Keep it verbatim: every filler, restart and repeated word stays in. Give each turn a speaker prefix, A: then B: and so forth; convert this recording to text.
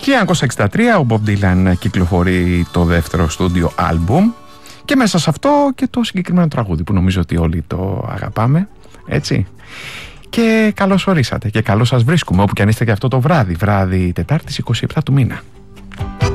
A: χίλια εννιακόσια εξήντα τρία ο Bob Dylan κυκλοφορεί το δεύτερο στούντιο άλμπουμ και μέσα σε αυτό και το συγκεκριμένο τραγούδι που νομίζω ότι όλοι το αγαπάμε, έτσι. Και καλώς ορίσατε και καλώς σας βρίσκουμε όπου και αν είστε και αυτό το βράδυ, βράδυ Τετάρτης εικοστή εβδόμη του μήνα.